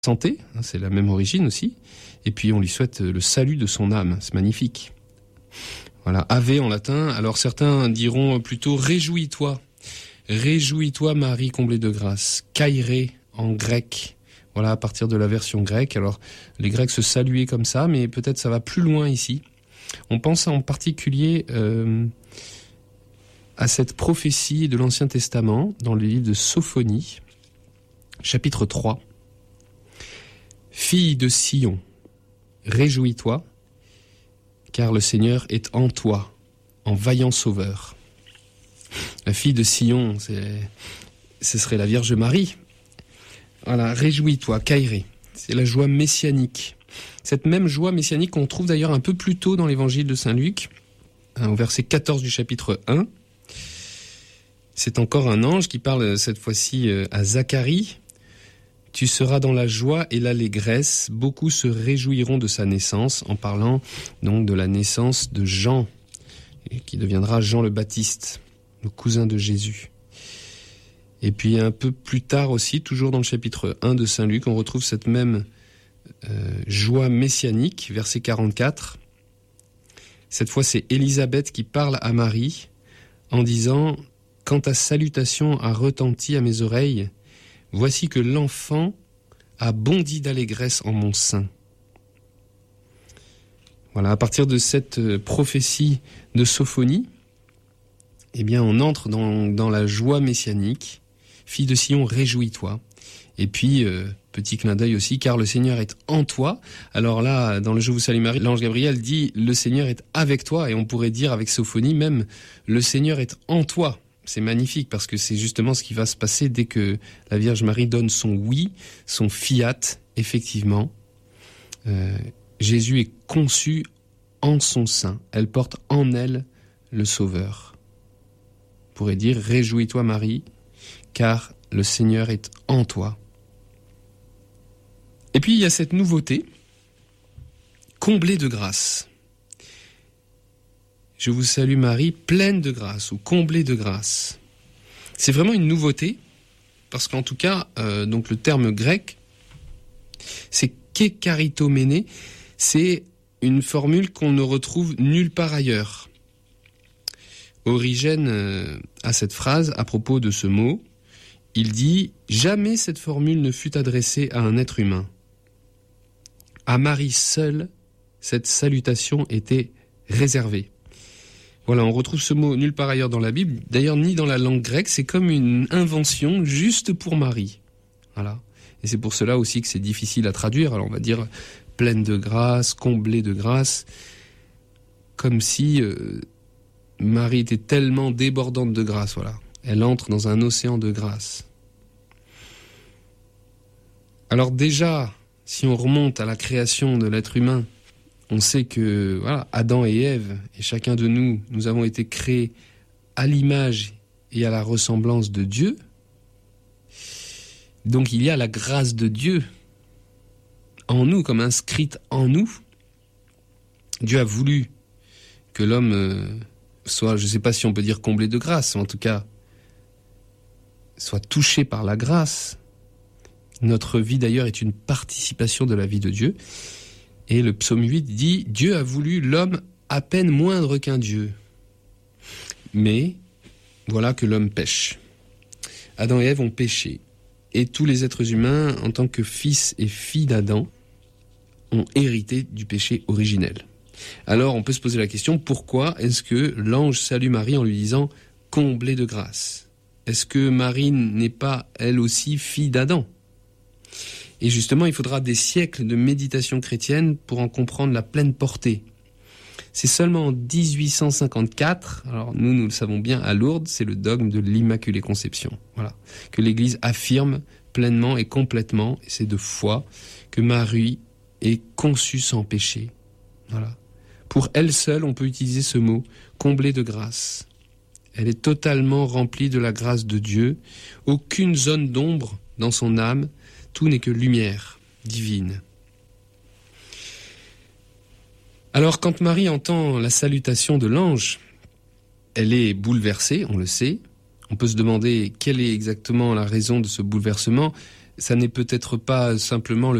santé, c'est la même origine aussi, et puis on lui souhaite le salut de son âme, c'est magnifique. Voilà, Ave en latin, alors certains diront plutôt réjouis-toi. Réjouis-toi Marie comblée de grâce, Kairé en grec. Voilà, à partir de la version grecque. Alors, les Grecs se saluaient comme ça, mais peut-être ça va plus loin ici. On pense en particulier à cette prophétie de l'Ancien Testament dans le livre de Sophonie, chapitre 3. Fille de Sion, réjouis-toi, car le Seigneur est en toi, en vaillant sauveur. La fille de Sion, ce serait la Vierge Marie. Voilà, réjouis-toi, Kairé. C'est la joie messianique. Cette même joie messianique qu'on trouve d'ailleurs un peu plus tôt dans l'évangile de Saint Luc, au verset 14 du chapitre 1. C'est encore un ange qui parle cette fois-ci à Zacharie. Tu seras dans la joie et l'allégresse, beaucoup se réjouiront de sa naissance, en parlant donc de la naissance de Jean, qui deviendra Jean le Baptiste, le cousin de Jésus. Et puis un peu plus tard aussi, toujours dans le chapitre 1 de Saint Luc, on retrouve cette même joie messianique, verset 44. Cette fois, c'est Élisabeth qui parle à Marie en disant « Quand ta salutation a retenti à mes oreilles, voici que l'enfant a bondi d'allégresse en mon sein. » Voilà, à partir de cette prophétie de Sophonie, eh bien, on entre dans la joie messianique. Fille de Sion, réjouis-toi. Et puis, petit clin d'œil aussi, car le Seigneur est en toi. Alors là, dans le Je vous salue Marie, l'ange Gabriel dit, le Seigneur est avec toi. Et on pourrait dire avec Sophonie même, le Seigneur est en toi. C'est magnifique parce que c'est justement ce qui va se passer dès que la Vierge Marie donne son oui, son fiat, effectivement. Jésus est conçu en son sein. Elle porte en elle le Sauveur. On pourrait dire, réjouis-toi Marie, car le Seigneur est en toi. Et puis il y a cette nouveauté, comblée de grâce. Je vous salue Marie, pleine de grâce ou comblée de grâce. C'est vraiment une nouveauté, parce qu'en tout cas, donc le terme grec, c'est kekaritomene, c'est une formule qu'on ne retrouve nulle part ailleurs. Origène a cette phrase à propos de ce mot. Il dit « Jamais cette formule ne fut adressée à un être humain. À Marie seule, cette salutation était réservée. » Voilà, on retrouve ce mot nulle part ailleurs dans la Bible, d'ailleurs ni dans la langue grecque, c'est comme une invention juste pour Marie. Voilà. Et c'est pour cela aussi que c'est difficile à traduire. Alors on va dire pleine de grâce, comblée de grâce, comme si Marie était tellement débordante de grâce, voilà. Elle entre dans un océan de grâce. Alors déjà, si on remonte à la création de l'être humain, on sait que voilà, Adam et Ève, et chacun de nous, nous avons été créés à l'image et à la ressemblance de Dieu. Donc il y a la grâce de Dieu en nous, comme inscrite en nous. Dieu a voulu que l'homme soit, je ne sais pas si on peut dire comblé de grâce, mais en tout cas, soit touché par la grâce. Notre vie d'ailleurs est une participation de la vie de Dieu. Et le psaume 8 dit « Dieu a voulu l'homme à peine moindre qu'un Dieu. Mais voilà que l'homme pêche. » Adam et Ève ont péché. Et tous les êtres humains, en tant que fils et filles d'Adam, ont hérité du péché originel. Alors on peut se poser la question, pourquoi est-ce que l'ange salue Marie en lui disant « comblée de grâce » ? Est-ce que Marie n'est pas, elle aussi, fille d'Adam ? Et justement, il faudra des siècles de méditation chrétienne pour en comprendre la pleine portée. C'est seulement en 1854, alors nous le savons bien, à Lourdes, c'est le dogme de l'Immaculée Conception. Voilà, que l'Église affirme pleinement et complètement, et c'est de foi, que Marie est conçue sans péché. Voilà. Pour elle seule, on peut utiliser ce mot, comblée de grâce. Elle est totalement remplie de la grâce de Dieu, aucune zone d'ombre dans son âme, tout n'est que lumière divine. Alors quand Marie entend la salutation de l'ange, elle est bouleversée, on le sait. On peut se demander quelle est exactement la raison de ce bouleversement. ça n'est peut-être pas simplement le